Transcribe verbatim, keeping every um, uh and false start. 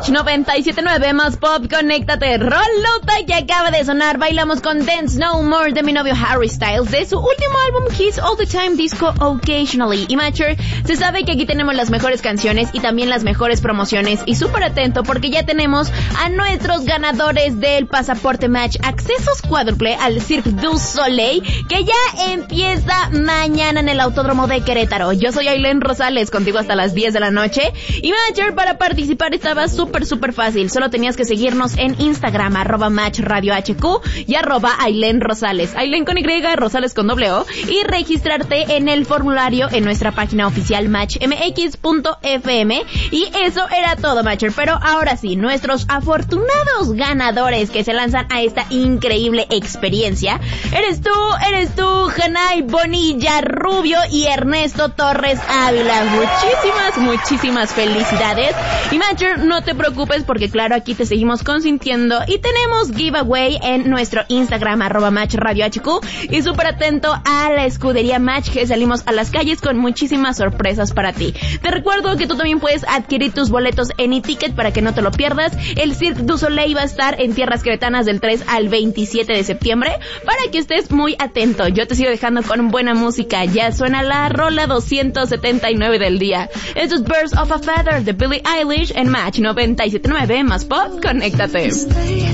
noventa y siete punto nueve más pop, conéctate. Rolota que acaba de sonar. Bailamos con Dance No More de mi novio Harry Styles de su último álbum Kiss All the Time Disco Occasionally. Y Matcher, se sabe que aquí tenemos las mejores canciones y también las mejores promociones. Y súper atento porque ya tenemos a nuestros ganadores del pasaporte Match, accesos cuádruple al Cirque du Soleil, que ya empieza mañana en el Autódromo de Querétaro. Yo soy Ailén Rosales, contigo hasta las diez de la noche. Y Matcher, para participar estaba súper súper fácil. Solo tenías que seguirnos en Instagram, arroba Match Radio H Q y arroba Ailén Rosales, Ailén con Y, Rosales con doble O, y registrarte en el formulario en nuestra página oficial match m x punto f m. Y eso era todo, Matcher. Pero ahora sí, nuestros afortunados ganadores que se lanzan a esta increíble experiencia eres tú, eres tú, Janay Bonilla Rubio y Ernesto Torres Ávila. Muchísimas, muchísimas felicidades. Y Matcher, no te preocupes porque claro, aquí te seguimos consintiendo y tenemos giveaway en nuestro Instagram, arroba Match Radio H Q, y súper atento a la escudería Match, que salimos a las calles con muchísimas sorpresas para ti. Te recuerdo que tú también puedes adquirir tus boletos en eTicket para que no te lo pierdas. El Cirque du Soleil va a estar en tierras queretanas del tres al veintisiete de septiembre, para que estés muy atento. Yo te sigo dejando con buena música. Ya suena la rola doscientos setenta y nueve del día. Esto es Birds of a Feather de Billie Eilish en Match noventa y siete punto nueve más pop, conéctate.